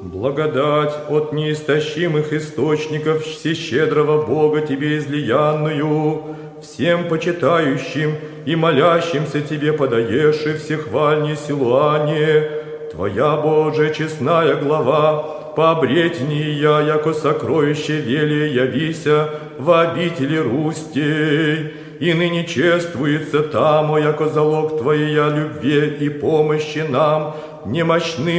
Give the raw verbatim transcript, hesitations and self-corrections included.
Благодать от неистощимых источников всещедрого Бога Тебе излиянную, всем почитающим и молящимся Тебе подаешь и всехвальне Силуане, Твоя, Боже, честная глава, по обретении я, яко сокровище велия явися в обители Рустей, и ныне чествуется тамо, яко залог Твоя любви и помощи нам, немощным